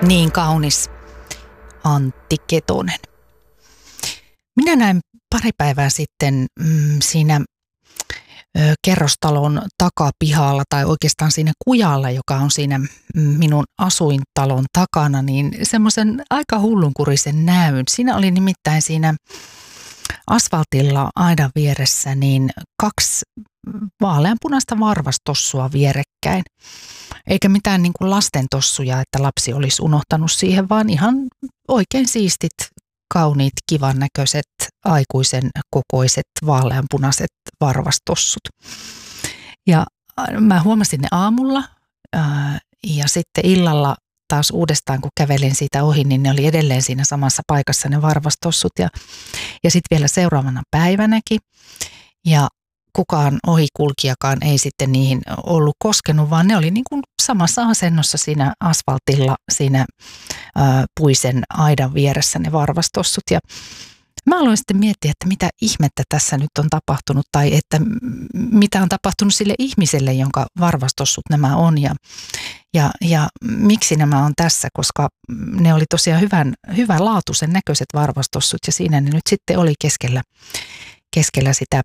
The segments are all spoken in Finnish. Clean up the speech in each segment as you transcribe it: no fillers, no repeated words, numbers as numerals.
Niin kaunis Antti Ketonen. Minä näin pari päivää sitten siinä kerrostalon takapihalla tai oikeastaan siinä kujalla, joka on siinä minun asuintalon takana, niin semmoisen aika hullunkurisen näyn. Siinä oli nimittäin siinä asfaltilla aidan vieressä niin 2 vaaleanpunaista varvastossua vierekkäin. Eikä mitään niin kuin lasten tossuja, että lapsi olisi unohtanut siihen, vaan ihan oikein siistit, kauniit, kivan näköiset, aikuisen kokoiset, vaaleanpunaiset varvastossut. Ja mä huomasin ne aamulla ja sitten illalla taas uudestaan, kun kävelin siitä ohi, niin ne oli edelleen siinä samassa paikassa ne varvastossut ja sitten vielä seuraavana päivänäkin. Ja kukaan ohikulkijakaan ei sitten niihin ollut koskenut, vaan ne oli niin kuin samassa asennossa siinä asfaltilla, siinä puisen aidan vieressä ne varvastossut. Ja mä aloin sitten miettiä, että mitä ihmettä tässä nyt on tapahtunut tai että mitä on tapahtunut sille ihmiselle, jonka varvastossut nämä on ja miksi nämä on tässä, koska ne oli tosiaan hyvänlaatuisen näköiset varvastossut ja siinä ne nyt sitten oli keskellä sitä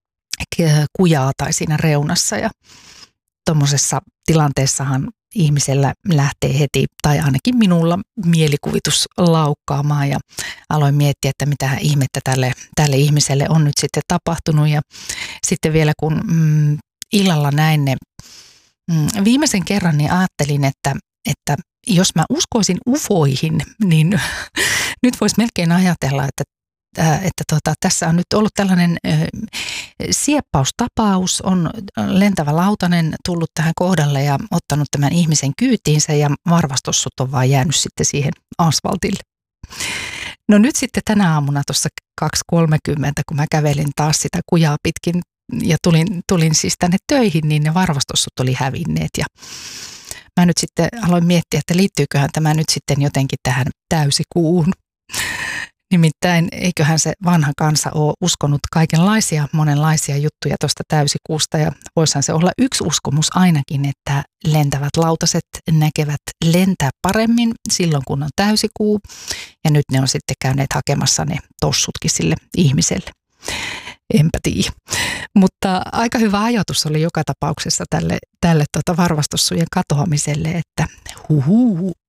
kujaa tai siinä reunassa ja tuommoisessa tilanteessahan ihmisellä lähtee heti, tai ainakin minulla mielikuvitus laukkaamaan ja aloin miettiä, että mitä ihmettä tälle ihmiselle on nyt sitten tapahtunut ja sitten vielä kun illalla näin ne viimeisen kerran, niin ajattelin, että jos mä uskoisin ufoihin, niin nyt voisi melkein ajatella, että tässä on nyt ollut tällainen sieppaustapaus, on lentävä lautanen tullut tähän kohdalle ja ottanut tämän ihmisen kyytiinsä ja varvastossut on vaan jäänyt sitten siihen asfaltille. No nyt sitten tänä aamuna tuossa 2.30, kun mä kävelin taas sitä kujaa pitkin ja tulin siis tänne töihin, niin ne varvastossut oli hävinneet ja mä nyt sitten aloin miettiä, että liittyyköhän tämä nyt sitten jotenkin tähän täysikuuhun. Nimittäin eiköhän se vanha kansa ole uskonut monenlaisia juttuja tuosta täysikuusta ja voisihan se olla yksi uskomus ainakin, että lentävät lautaset näkevät lentää paremmin silloin kun on täysikuu ja nyt ne on sitten käyneet hakemassa ne tossutkin sille ihmiselle. Enpä tiedä. Mutta aika hyvä ajatus oli joka tapauksessa tälle varvastossujen katoamiselle, että